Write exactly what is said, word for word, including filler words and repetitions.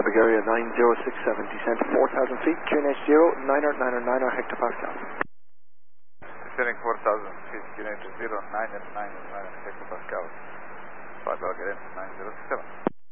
Bulgaria nine zero six seven, descent four thousand feet, Q N H zero, niner niner niner hectopascal. Descending four thousand feet, Q N H zero, niner niner niner hectopascal. Flight Bulgaria nine zero six seven.